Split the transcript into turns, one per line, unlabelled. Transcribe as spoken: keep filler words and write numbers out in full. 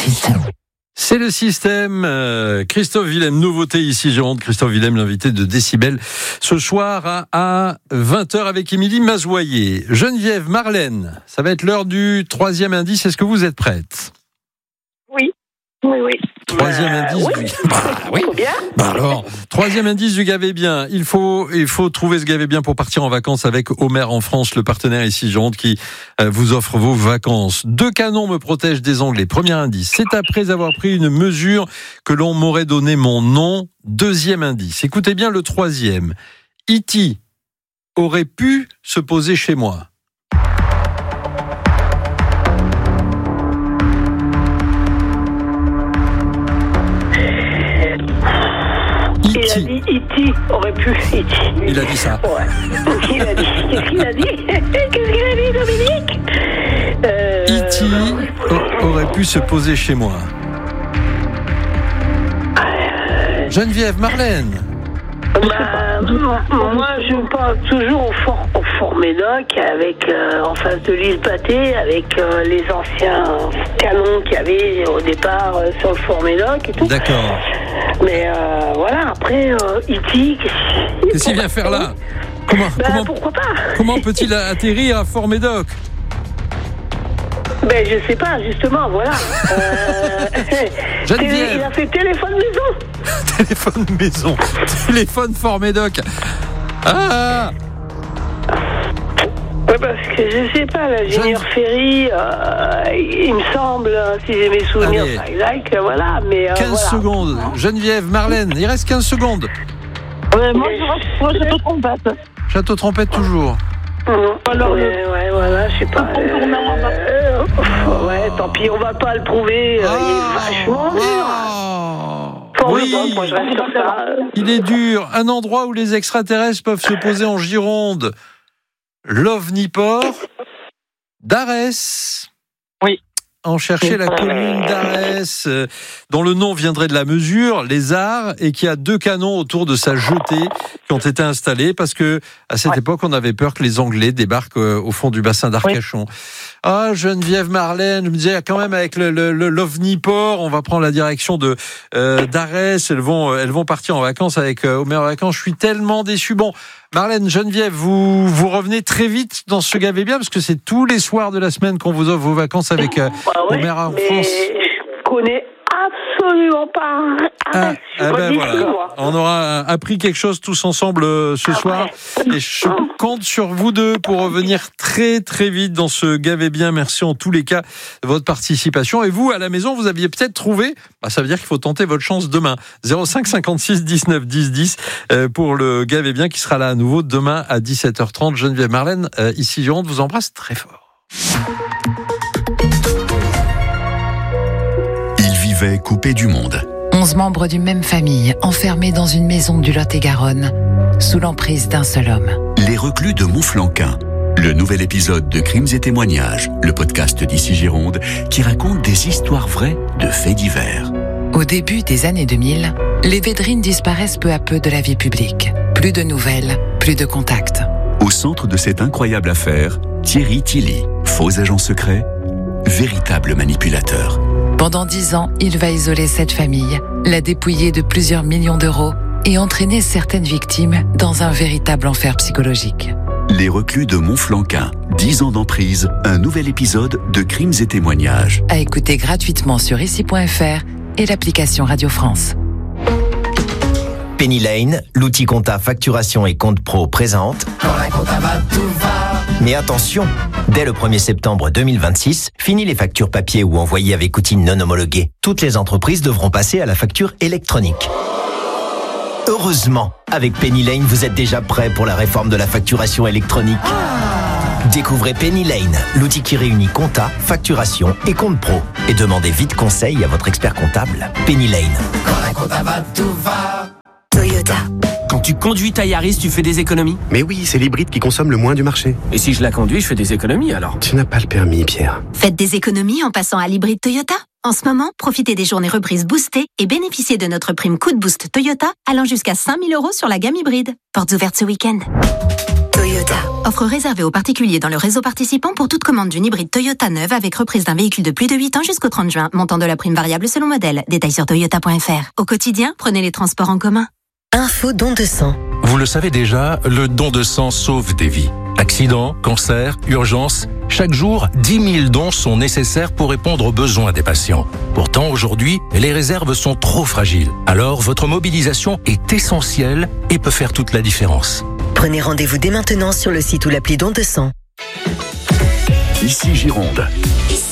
système.
C'est le système. Euh, Christophe Willem, nouveauté ici, Gironde. Christophe Willem, l'invité de Décibel, ce soir à, à vingt heures avec Émilie Mazoyer. Geneviève, Marlène, ça va être l'heure du troisième indice. Est-ce que vous êtes prête ?
Oui, oui, oui.
Troisième
euh,
indice.
Oui.
Du... Bah, oui.
Bien.
Bah alors, troisième indice du Gavé Bien. Il faut, il faut trouver ce Gavé Bien pour partir en vacances avec Omer en France, le partenaire ici Gironde qui euh, vous offre vos vacances. Deux canons me protègent des Anglais. Premier indice. C'est après avoir pris une mesure que l'on m'aurait donné mon nom. Deuxième indice. Écoutez bien le troisième. E T aurait pu se poser chez moi.
Il a dit E T aurait pu. E T
Il a dit ça.
Ouais. Il a dit. Qu'est-ce qu'il a dit Qu'est-ce qu'il a dit, Dominique euh...
E T aurait pu se poser chez moi. Geneviève, Marlène.
Bah, moi, je pense toujours au Fort, au Fort Médoc, avec euh, en face de l'île Pâté, avec euh, les anciens canons qu'il y avait au départ euh, sur le Fort Médoc et tout.
D'accord.
Mais euh, voilà, après, euh, E T
Qu'est-ce qu'il vient faire là ? Comment,
bah,
comment,
pourquoi pas
comment peut-il atterrir à Fort Médoc ?
Ben, je sais pas, justement, voilà. Euh,
Geneviève.
Il a fait téléphone maison.
Téléphone maison. Téléphone Fort Médoc. Ah
Ouais, parce que je sais pas, l'ingénieur
Jeune...
Ferry, euh, il me semble, si j'ai mes souvenirs
Allez.
pas exacts, voilà, mais... Euh,
quinze
voilà.
secondes. Geneviève, Marlène, il reste quinze secondes.
Ouais, moi, je reste pour le château trompette.
Château Trompette toujours.
Mmh.
Alors,
ouais,
le...
ouais, voilà, je sais pas. Euh, euh, oh, ouais, tant pis, on va pas le prouver. Euh, il est vachement dur.
Oh.
Fort
Oui,
Médoc, moi je reste sur ça.
il est dur. Un endroit où les extraterrestres peuvent se poser en Gironde. L'Ovniport d'Arès.
Oui.
On cherchait la commune d'Arès, euh, dont le nom viendrait de la mesure, les arts, et qui a deux canons autour de sa jetée qui ont été installés parce que à cette
ouais.
époque, on avait peur que les Anglais débarquent euh, au fond du bassin d'Arcachon. Oui. Ah, Geneviève, Marlène, je me disais quand même avec le, le, le l'Ovniport, on va prendre la direction de euh, d'Arès. Elles vont, elles vont partir en vacances avec euh, Omer en vacances. Je suis tellement déçu. Bon. Marlène, Geneviève, vous, vous revenez très vite dans ce Gavé Bien parce que c'est tous les soirs de la semaine qu'on vous offre vos vacances avec euh,
bah ouais,
Omer en
mais
France.
Je connais absolument pas.
Ah,
ah,
ah ben voilà. On aura appris quelque chose tous ensemble euh, ce ah soir. Ouais. Et je compte sur vous deux pour revenir très très vite dans ce Gavé Bien. Merci en tous les cas de votre participation. Et vous, à la maison, vous aviez peut-être trouvé, bah, ça veut dire qu'il faut tenter votre chance demain. zéro cinq cinquante-six dix-neuf dix dix euh, pour le Gavé Bien qui sera là à nouveau demain à dix-sept heures trente. Geneviève, Marlène, euh, ici Gironde, vous embrasse très fort.
Coupé du monde.
Onze membres d'une même famille, enfermés dans une maison du Lot-et-Garonne, sous l'emprise d'un seul homme.
Les reclus de Montflanquin. Le nouvel épisode de Crimes et témoignages, le podcast d'Ici Gironde, qui raconte des histoires vraies de faits divers.
Au début des années deux mille, les Védrines disparaissent peu à peu de la vie publique. Plus de nouvelles, plus de contacts.
Au centre de cette incroyable affaire, Thierry Tilly, faux agent secret, véritable manipulateur.
Pendant dix ans, il va isoler cette famille, la dépouiller de plusieurs millions d'euros et entraîner certaines victimes dans un véritable enfer psychologique.
Les reclus de Montflanquin, dix ans d'emprise, un nouvel épisode de Crimes et témoignages.
À écouter gratuitement sur ici point f r et l'application Radio France.
Penny Lane, l'outil compta facturation et compte pro présente.
Quand la compta va, tout va.
Mais attention, dès le premier septembre deux mille vingt-six, fini les factures papier ou envoyées avec outils non homologués. Toutes les entreprises devront passer à la facture électronique. Heureusement, avec Penny Lane, vous êtes déjà prêt pour la réforme de la facturation électronique. Ah. Découvrez Penny Lane, l'outil qui réunit compta, facturation et compte pro. Et demandez vite conseil à votre expert comptable. Penny Lane.
Quand la compta va, tout va.
Toyota.
Quand tu conduis ta Yaris, tu fais des économies ?
Mais oui, c'est l'hybride qui consomme le moins du marché.
Et si je la conduis, je fais des économies alors ?
Tu n'as pas le permis, Pierre.
Faites des économies en passant à l'hybride Toyota. En ce moment, profitez des journées reprises boostées et bénéficiez de notre prime Coup de Boost Toyota allant jusqu'à cinq mille euros sur la gamme hybride. Portes ouvertes ce week-end. Toyota. Offre réservée aux particuliers dans le réseau participant pour toute commande d'une hybride Toyota neuve avec reprise d'un véhicule de plus de huit ans jusqu'au trente juin. Montant de la prime variable selon modèle. Détails sur toyota point f r. Au quotidien, prenez les transports en commun.
Info don de sang.
Vous le savez déjà, le don de sang sauve des vies. Accidents, cancers, urgences, chaque jour, dix mille dons sont nécessaires pour répondre aux besoins des patients. Pourtant, aujourd'hui, les réserves sont trop fragiles. Alors, votre mobilisation est essentielle et peut faire toute la différence.
Prenez rendez-vous dès maintenant sur le site ou l'appli don de sang.
Ici Gironde.
Ici